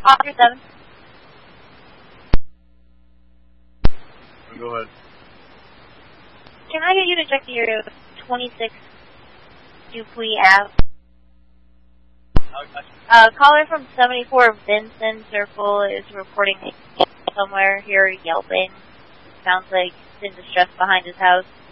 Officer 7. Go ahead. Can I get you to check the area of 26 Dupuy Ave? Caller from 74 Vincent Circle is reporting somewhere here yelping. Sounds like he's in distress behind his house.